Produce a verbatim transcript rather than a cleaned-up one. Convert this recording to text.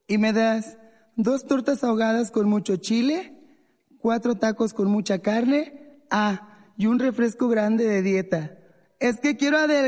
Y me das dos tortas ahogadas con mucho chile, cuatro tacos con mucha carne, ah, y un refresco grande de dieta. Es que quiero adelgazar.